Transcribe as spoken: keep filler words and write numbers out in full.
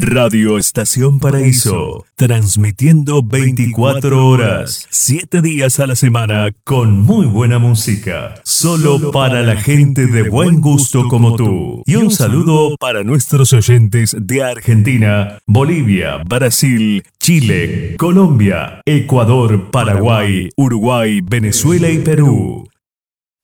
Radio Estación Paraíso, transmitiendo veinticuatro horas, siete días a la semana, con muy buena música, solo para la gente de buen gusto como tú. Y un saludo para nuestros oyentes de Argentina, Bolivia, Brasil, Chile, Colombia, Ecuador, Paraguay, Uruguay, Venezuela y Perú.